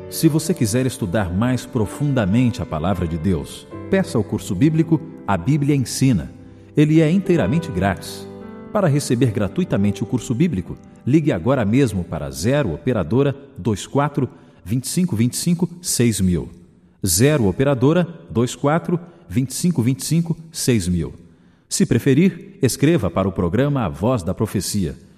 Se você quiser estudar mais profundamente a Palavra de Deus, peça o curso bíblico A Bíblia Ensina. Ele é inteiramente grátis. Para receber gratuitamente o curso bíblico, ligue agora mesmo para 0 Operadora 24 2525 6000. 0 Operadora 24 2525 6000. Se preferir, escreva para o programa A Voz da Profecia,